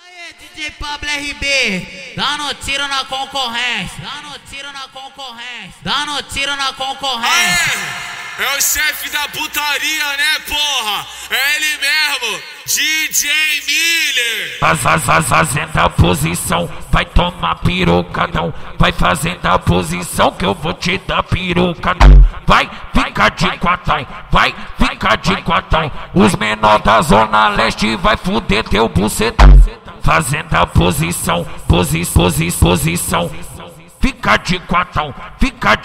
Aê, DJ Pablo RB, dando tiro na concorrência, dando tiro na concorrência, dando tiro na concorrência. É o chefe da putaria, né, porra? É ele mesmo, DJ Miller. Fazendo a posição, vai tomar pirocadão. Vai fazendo a posição que eu vou te dar pirocadão. Vai ficar de quatão, vai ficar de quatão. Os menores da Zona Leste vai fuder teu bucetão. Fazendo a posição, posição. Fica de quatão, fica